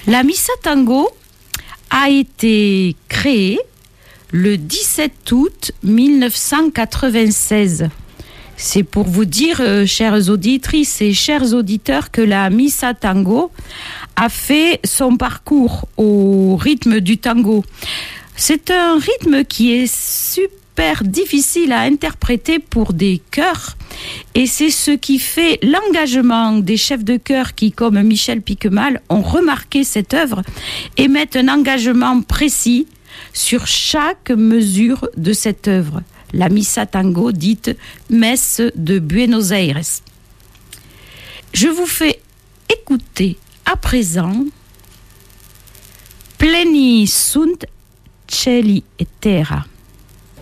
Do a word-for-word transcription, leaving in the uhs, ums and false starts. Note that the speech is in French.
La Missa Tango a été créée le dix-sept août mille neuf cent quatre-vingt-seize. C'est pour vous dire, euh, chères auditrices et chers auditeurs, que la Missa Tango a fait son parcours au rythme du tango. C'est un rythme qui est super difficile à interpréter pour des chœurs, et c'est ce qui fait l'engagement des chefs de chœur qui, comme Michel Piquemal, ont remarqué cette œuvre et mettent un engagement précis sur chaque mesure de cette œuvre, la Missa Tango dite Messe de Buenos Aires. Je vous fais écouter à présent Pleni sunt cieli et terra.